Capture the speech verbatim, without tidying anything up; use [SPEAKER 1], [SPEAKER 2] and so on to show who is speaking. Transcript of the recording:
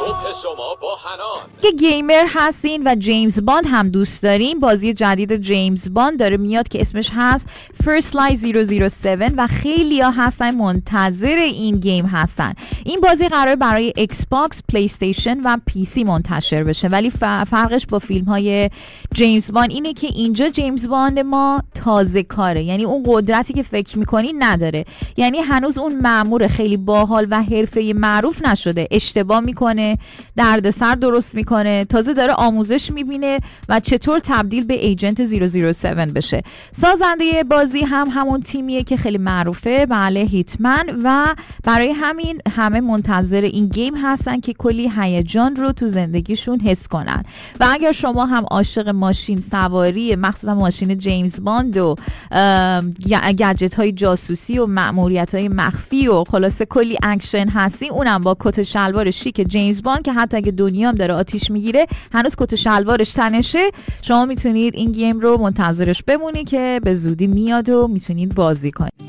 [SPEAKER 1] صبح شما با حنان.
[SPEAKER 2] که گیمر هستین و جیمز باند هم دوست دارین، بازی جدید جیمز باند داره میاد که اسمش هست First Light صفر صفر هفت و خیلی ها هستن منتظر این گیم هستن. این بازی قرار برای ایکس باکس، پلی استیشن و پی سی منتشر بشه، ولی فرقش با فیلم های جیمز باند اینه که اینجا جیمز باند ما تازه کاره، یعنی اون قدرتی که فکر میکنی نداره، یعنی هنوز اون مأمور خیلی باحال و حرفه‌ای معروف نشده، اشتباه میکنه، دردسر درست میکنه، تازه داره آموزش میبینه و چطور تبدیل به ایجنت صفر صفر هفت بشه. سازنده بازی هم همون تیمیه که خیلی معروفه، بله، هیتمن، و برای همین همه منتظر این گیم هستن که کلی هیجان رو تو زندگیشون حس کنن. و اگر شما هم عاشق ماشین سواری، مخصوصا ماشین جیمز باند و گجت های جاسوسی و مأموریت های مخفی و خلاصه کلی اکشن هستی، اونم با کت شلوار شیک جیمز باند که حتی اگه دنیا هم داره آتیش میگیره هنوز کت شلوارش تنشه، شما میتونید این گیم رو منتظرش بمونی که به زودی میاد و میتونید بازی کنید.